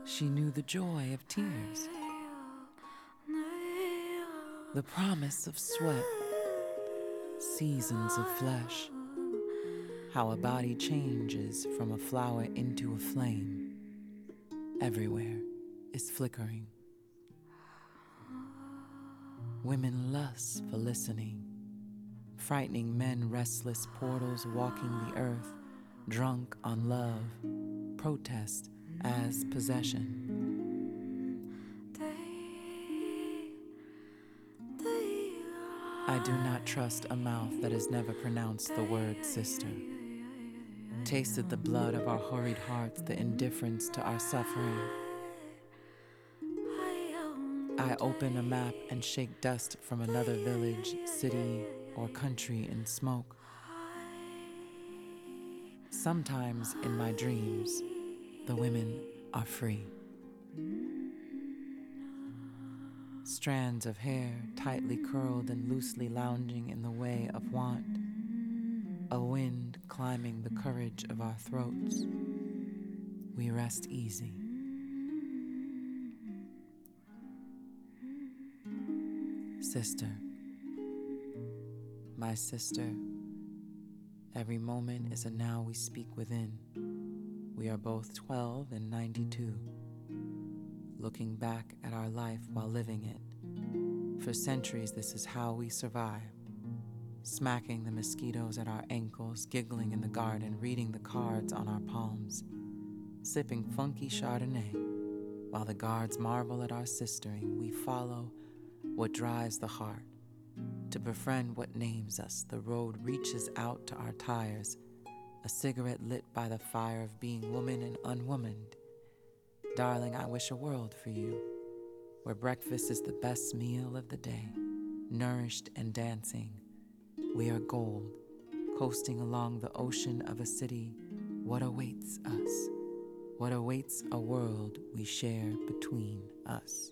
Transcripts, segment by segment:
She knew the joy of tears, the promise of sweat, seasons of flesh, how a body changes from a flower into a flame. Everywhere is flickering. Women lust for listening, frightening men restless portals walking the earth, drunk on love, protest as possession. I do not trust a mouth that has never pronounced the word sister, tasted the blood of our hurried hearts, the indifference to our suffering. I open a map and shake dust from another village, city, or country in smoke. Sometimes in my dreams, the women are free. Strands of hair tightly curled and loosely lounging in the way of want. A wind climbing the courage of our throats. We rest easy. Sister, my sister, every moment is a now we speak within. We are both 12 and 92, looking back at our life while living it. For centuries, this is how we survive. Smacking the mosquitoes at our ankles, giggling in the garden, reading the cards on our palms, sipping funky Chardonnay, while the guards marvel at our sistering. We follow what drives the heart. To befriend what names us, the road reaches out to our tires, a cigarette lit by the fire of being woman and unwomaned. Darling, I wish a world for you, where breakfast is the best meal of the day, nourished and dancing. We are gold, coasting along the ocean of a city. What awaits us? What awaits a world we share between us?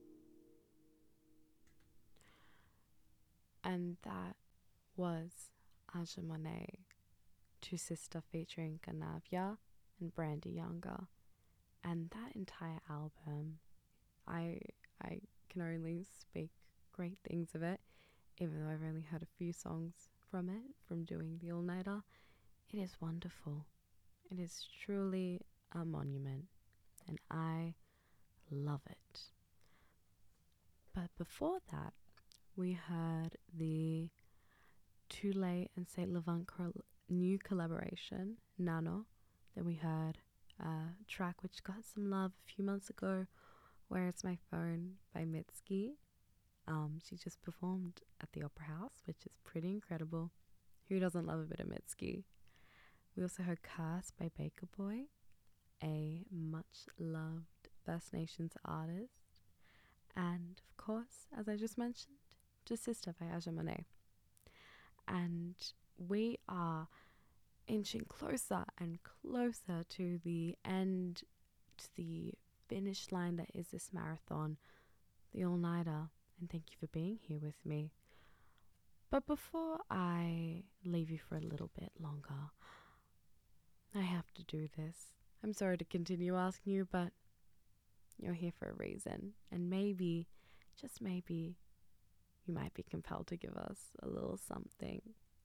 And that was Aja Monet, Two Sister featuring Ganavia and Brandy Younger. And that entire album, I can only speak great things of it, even though I've only heard a few songs from it, from doing the all-nighter. It is wonderful. It is truly a monument, and I love it. But before that, we heard the Tule and St. Levant new collaboration, Nano. Then we heard a track which got some love a few months ago, Where's My Phone by Mitski. She just performed at the Opera House, which is pretty incredible. Who doesn't love a bit of Mitski? We also heard Curse by Baker Boy, a much loved First Nations artist. And of course, as I just mentioned, Just Sister by Aja Monet. And we are inching closer and closer to the end, to the finish line that is this marathon, the all-nighter. And thank you for being here with me. But before I leave you for a little bit longer, I have to do this. I'm sorry to continue asking you, but you're here for a reason. And maybe, just maybe, you might be compelled to give us a little something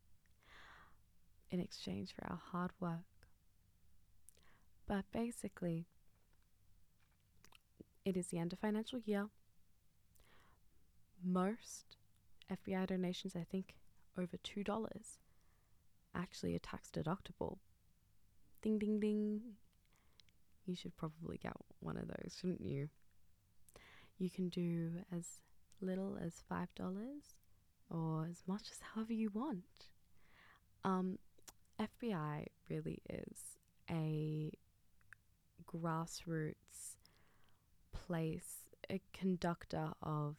in exchange for our hard work. But basically, it is the end of financial year. Most FBI donations, I think over $2, actually are tax deductible. Ding, ding, ding. You should probably get one of those, shouldn't you? You can do as little as $5 or as much as however you want. FBI really is a grassroots place, a conductor of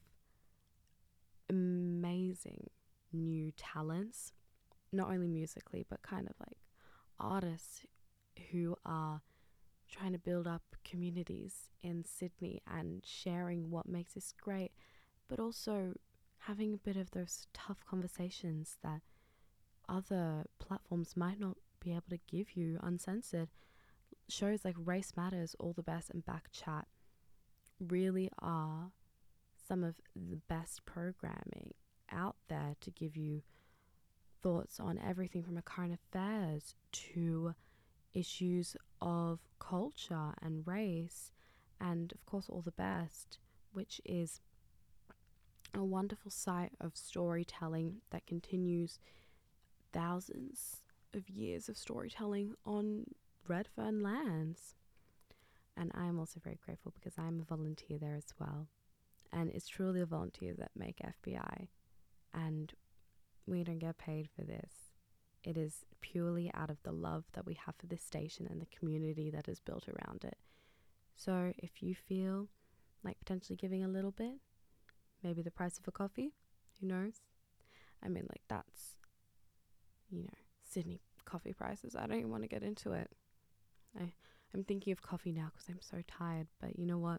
amazing new talents, not only musically, but kind of like artists who are trying to build up communities in Sydney and sharing what makes this great, but also having a bit of those tough conversations that other platforms might not be able to give you uncensored. shows like Race Matters, All the Best, and Back Chat really are some of the best programming out there to give you thoughts on everything from a current affairs to issues of culture and race, and of course All the Best, which is a wonderful site of storytelling that continues thousands of years of storytelling on Redfern lands. And I am also very grateful because I'm a volunteer there as well. And it's truly the volunteers that make FBI. And we don't get paid for this. It is purely out of the love that we have for this station and the community that is built around it. So if you feel like potentially giving a little bit, maybe the price of a coffee, who knows? I mean, like, that's, Sydney coffee prices. I don't even want to get into it. I'm thinking of coffee now because I'm so tired. But you know what?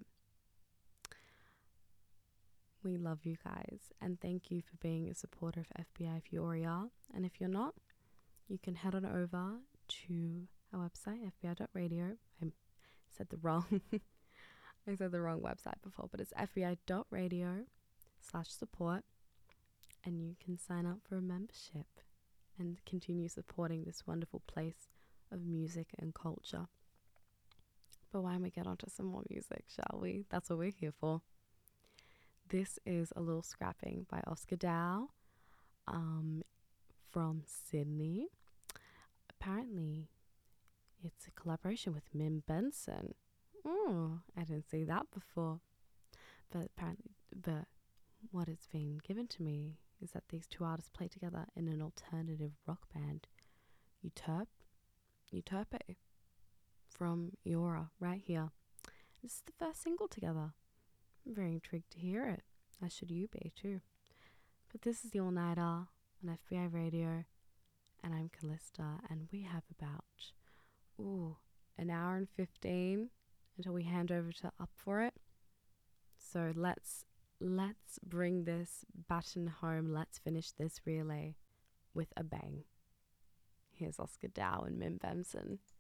We love you guys. And thank you for being a supporter of FBI if you already are. And if you're not, you can head on over to our website, fbi.radio. I said the wrong website before, but it's fbi.radio/support. And you can sign up for a membership and continue supporting this wonderful place of music and culture. But why don't we get onto some more music, shall we? That's what we're here for. This is A Little Scrapping by Oscar Dow from Sydney. Apparently, it's a collaboration with Mim Benson. I didn't see that before. But what has been given to me is that these two artists play together in an alternative rock band, Euterpe, from Eora, right here. This is the first single together. I'm very intrigued to hear it, as should you be too. But this is the All Nighter on FBI Radio, and I'm Callista, and we have about an hour and 15 until we hand over to Up For It. So let's bring this baton home. Let's finish this relay with a bang. Here's Oscar Dow and Mim Benson.